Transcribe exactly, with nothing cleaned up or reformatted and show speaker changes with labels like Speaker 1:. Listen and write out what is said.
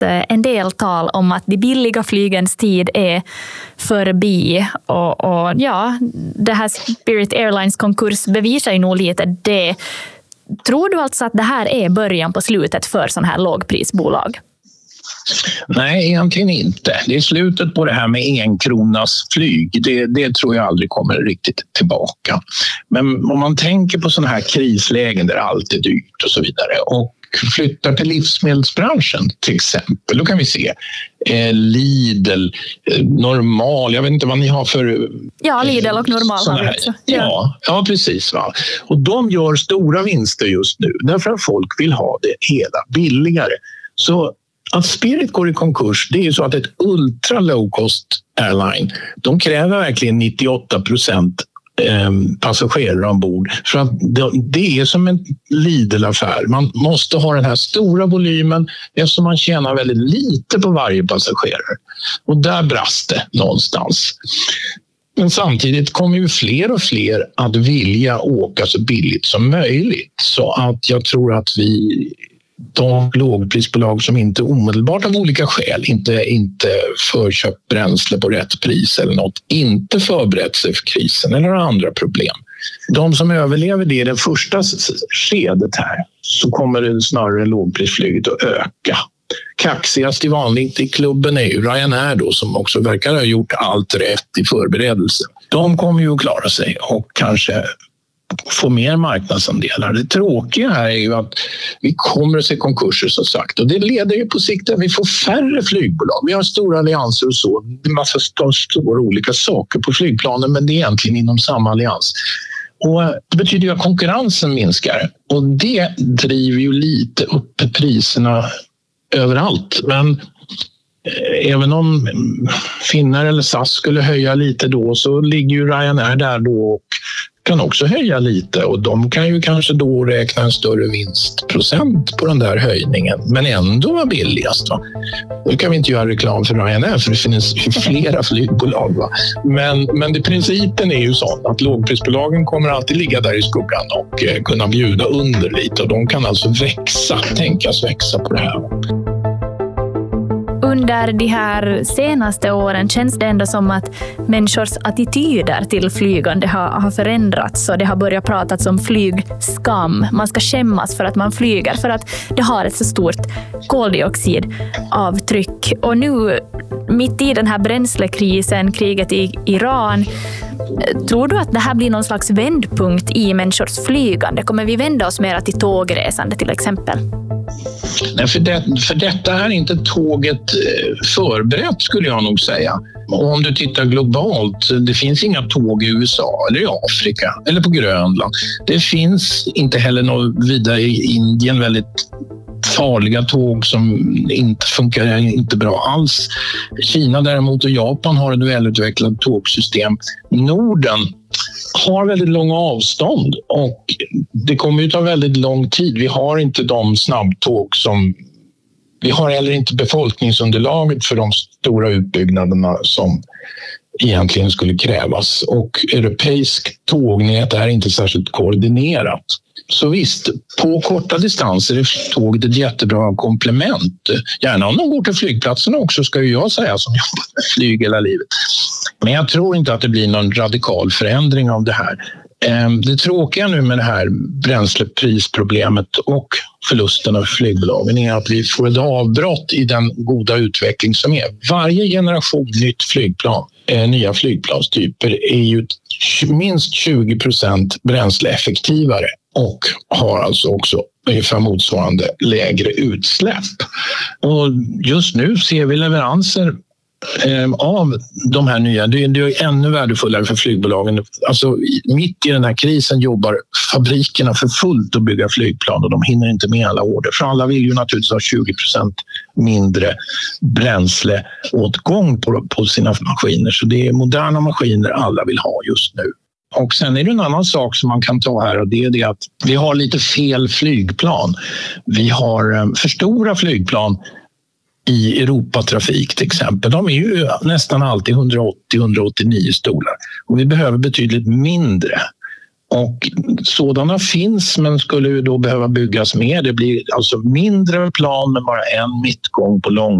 Speaker 1: en del tal om att de billiga flygens tid är förbi. Och, och ja, det här Spirit Airlines konkurs bevisar ju nog lite det. Tror du alltså att det här är början på slutet för sån här lågprisbolag?
Speaker 2: Nej, egentligen inte. Det är slutet på det här med en kronas flyg. Det, det tror jag aldrig kommer riktigt tillbaka. Men om man tänker på sådana här krislägen där allt är dyrt och så vidare och flyttar till livsmedelsbranschen till exempel, då kan vi se eh, Lidl, eh, Normal, jag vet inte vad ni har för...
Speaker 1: Ja, Lidl och Normal har vi också. Ja.
Speaker 2: Ja, ja, precis. Va? Och de gör stora vinster just nu därför att folk vill ha det hela billigare. Så att Spirit går i konkurs, det är ju så att ett ultra low cost airline, de kräver verkligen nittioåtta procent passagerare ombord. För att det är som en Lidl-affär. Man måste ha den här stora volymen eftersom man tjänar väldigt lite på varje passagerare. Och där brast det någonstans. Men samtidigt kommer ju fler och fler att vilja åka så billigt som möjligt. Så att jag tror att vi... de lågprisbolag som inte omedelbart av olika skäl inte, inte förköpt bränsle på rätt pris eller något, inte förberett sig för krisen eller andra problem. De som överlever det i det första skedet här, så kommer det snarare lågprisflyget att öka. Kaxigast i vanligt i klubben är ju Ryanair då, som också verkar ha gjort allt rätt i förberedelse. De kommer ju att klara sig och kanske få mer marknadsandelar. Det tråkiga här är ju att vi kommer att se konkurser som sagt, och det leder ju på sikt att vi får färre flygbolag. Vi har stora allianser och så, en massa stora olika saker på flygplanen, men det är egentligen inom samma allians. Och det betyder ju att konkurrensen minskar och det driver ju lite upp priserna överallt. Men även om Finnair eller S A S skulle höja lite då, så ligger ju Ryanair där då och kan också höja lite, och de kan ju kanske då räkna en större vinstprocent på den där höjningen, men ändå vara billigast. Va? Nu kan vi inte göra reklam för Ryanair för det finns flera flygbolag. Va? Men, men det, principen är ju sån att lågprisbolagen kommer alltid ligga där i skuggan och eh, kunna bjuda under lite, och de kan alltså växa, tänkas växa på det här.
Speaker 1: Under de här senaste åren känns det ändå som att människors attityder till flygande har, har förändrats, och det har börjat pratas om flygskam. Man ska skämmas för att man flyger för att det har ett så stort koldioxidavtryck. Och nu, mitt i den här bränslekrisen, kriget i Iran, tror du att det här blir någon slags vändpunkt i människors flygande? Kommer vi vända oss mer till tågresande till exempel?
Speaker 2: Nej, för, det, för detta är inte tåget förberett, skulle jag nog säga. Och om du tittar globalt, det finns inga tåg i U S A eller i Afrika eller på Grönland. Det finns inte heller något vidare i Indien, väldigt farliga tåg som inte funkar inte bra alls. Kina däremot och Japan har ett välutvecklat tågsystem. Norden har väldigt långa avstånd och det kommer ju ta väldigt lång tid. Vi har inte de snabbtåg som... Vi har heller inte befolkningsunderlaget för de stora utbyggnaderna som egentligen skulle krävas. Och europeisk tågnät är inte särskilt koordinerat. Så visst, på korta distanser är tåget ett jättebra komplement. Gärna om de går till flygplatserna också, ska ju jag säga, som jobbar med flyg hela livet. Men jag tror inte att det blir någon radikal förändring av det här. Det tråkiga nu med det här bränsleprisproblemet och förlusten av flygbolagen är att vi får ett avbrott i den goda utveckling som är. Varje generation nytt flygplan, nya flygplanstyper är ju minst tjugo procent bränsleeffektivare och har alltså också ungefär motsvarande lägre utsläpp. Och just nu ser vi leveranser av de här nya, det är ännu värdefullare för flygbolagen. Alltså mitt i den här krisen jobbar fabrikerna för fullt att bygga flygplan och de hinner inte med alla order. För alla vill ju naturligtvis ha tjugo procent mindre bränsleåtgång på, på sina maskiner. Så det är moderna maskiner alla vill ha just nu. Och sen är det en annan sak som man kan ta här, och det är det att vi har lite fel flygplan. Vi har för stora flygplan i Europatrafik till exempel. De är ju nästan alltid hundraåttio till hundraåttionio stolar och vi behöver betydligt mindre. Och sådana finns men skulle ju då behöva byggas mer. Det blir alltså mindre plan med bara en mittgång på lång